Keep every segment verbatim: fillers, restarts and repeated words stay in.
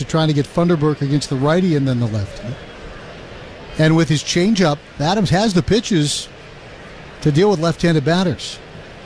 to trying to get Funderburk against the righty and then the lefty. And with his changeup, Adams has the pitches to deal with left-handed batters.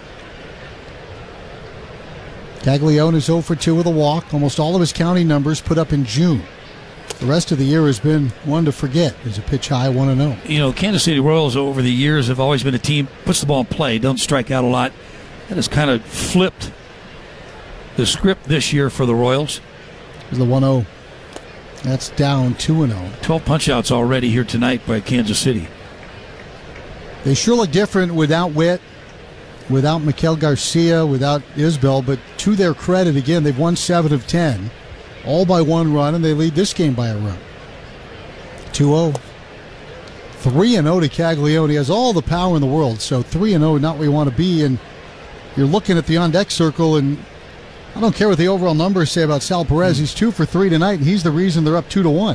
Caglione is oh for two with a walk. Almost all of his counting numbers put up in June. The rest of the year has been one to forget. There's a pitch high, one and oh. You know, Kansas City Royals over the years have always been a team puts the ball in play, don't strike out a lot. That has kind of flipped the script this year for the Royals. There's the one oh. That's down two and oh. twelve punch-outs already here tonight by Kansas City. They sure look different without Witt, without Miguel Garcia, without Isbell, but to their credit, again, they've won seven of ten, all by one run, and they lead this game by a run. two oh. three and oh to Caglione. He has all the power in the world, so three and oh, not where you want to be, and you're looking at the on-deck circle, and I don't care what the overall numbers say about Sal Perez. He's two for three tonight, and he's the reason they're up two to one.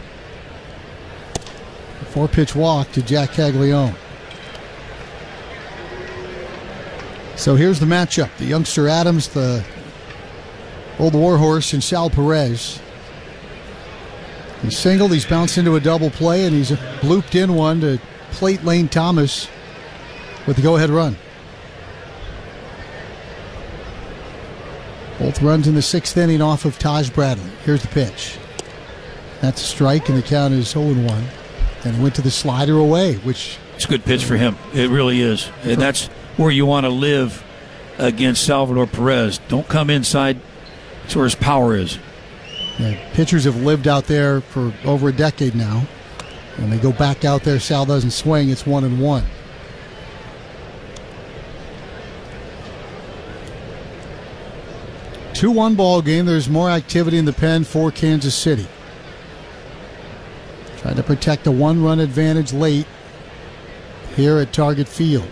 Four-pitch walk to Jack Caglione. So here's the matchup. The youngster Adams, the old warhorse, and Sal Perez. He's singled, he's bounced into a double play, and he's blooped in one to plate Lane Thomas with the go-ahead run. Both runs in the sixth inning off of Taj Bradley. Here's the pitch. That's a strike, and the count is oh and one. And he went to the slider away, which... It's a good pitch for him. It really is. And that's where you want to live against Salvador Perez. Don't come inside. That's where his power is. Yeah, pitchers have lived out there for over a decade now. When they go back out there, Sal doesn't swing. It's one and one. two one ball game. There's more activity in the pen for Kansas City. Trying to protect a one-run advantage late here at Target Field.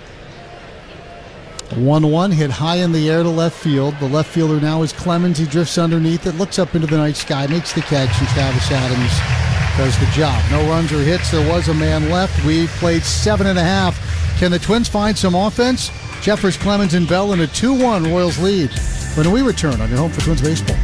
one one hit high in the air to left field. The left fielder now is Clemens. He drifts underneath it, looks up into the night sky, makes the catch, and Travis Adams does the job. No runs or hits. There was a man left. We've played seven and a half. Can the Twins find some offense? Jeffers, Clemens, and Bell in a two one Royals lead when we return on your home for Twins baseball.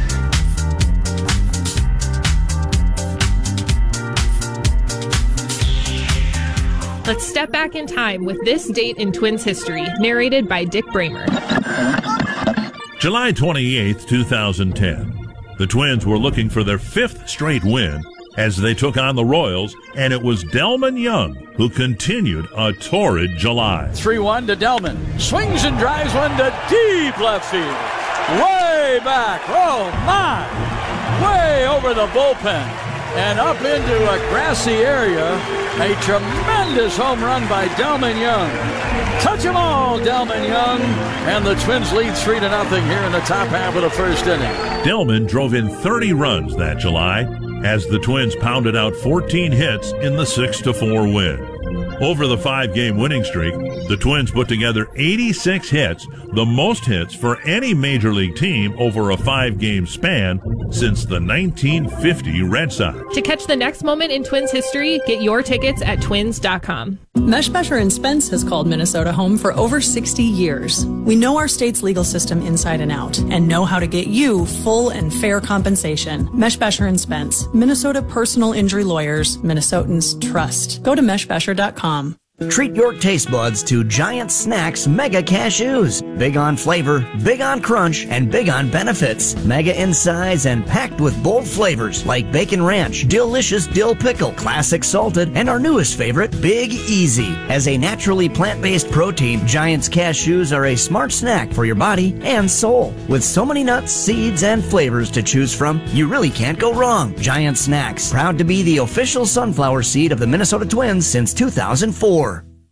Let's step back in time with this date in Twins history, narrated by Dick Bramer. July twenty-eighth, twenty ten. The Twins were looking for their fifth straight win as they took on the Royals, and it was Delmon Young who continued a torrid July. three one to Delmon. Swings and drives one to deep left field. Way back. Oh, my. Way over the bullpen and up into a grassy area. A tremendous home run by Delmon Young. Touch 'em all, Delmon Young. And the Twins lead three to nothing here in the top half of the first inning. Delmon drove in thirty runs that July as the Twins pounded out fourteen hits in the six to four win. Over the five-game winning streak, the Twins put together eighty-six hits, the most hits for any Major League team over a five-game span since the nineteen fifty Red Sox. To catch the next moment in Twins history, get your tickets at twins dot com. Meshbesher and Spence has called Minnesota home for over sixty years. We know our state's legal system inside and out and know how to get you full and fair compensation. Meshbesher and Spence, Minnesota personal injury lawyers, Minnesotans trust. Go to meshbesher dot com. Treat your taste buds to Giant Snacks Mega Cashews. Big on flavor, big on crunch, and big on benefits. Mega in size and packed with bold flavors like Bacon Ranch, Delicious Dill Pickle, Classic Salted, and our newest favorite, Big Easy. As a naturally plant-based protein, Giant's Cashews are a smart snack for your body and soul. With so many nuts, seeds, and flavors to choose from, you really can't go wrong. Giant Snacks, proud to be the official sunflower seed of the Minnesota Twins since two thousand four.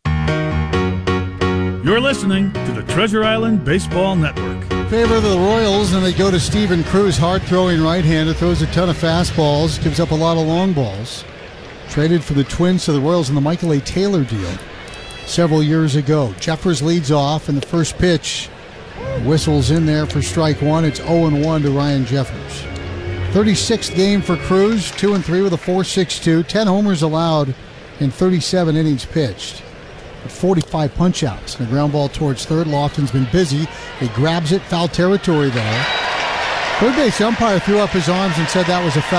You're listening to the Treasure Island Baseball Network. Favor of the Royals, and they go to Steven Cruz, hard-throwing right-hander, throws a ton of fastballs, gives up a lot of long balls. Traded for the Twins to the Royals in the Michael A. Taylor deal several years ago. Jeffers leads off, and the first pitch whistles in there for strike one. It's oh and one to Ryan Jeffers. thirty-sixth game for Cruz, two and three with a four point six two, ten homers allowed in thirty-seven innings pitched. forty-five punch-outs and a ground ball towards third. Lofton's been busy. He grabs it, foul territory there. Third base umpire threw up his arms and said that was a foul.